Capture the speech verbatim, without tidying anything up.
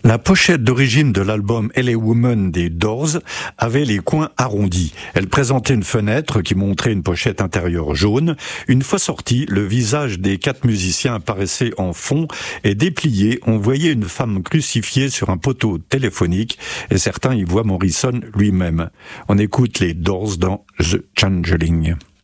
La pochette d'origine de l'album L A Woman des Doors avait les coins arrondis. Elle présentait une fenêtre qui montrait une pochette intérieure jaune. Une fois sorti, le visage des quatre musiciens apparaissait en fond et déplié. On voyait une femme crucifiée sur un poteau téléphonique et certains y voient Morrison lui-même. On écoute les Doors dans The Changeling.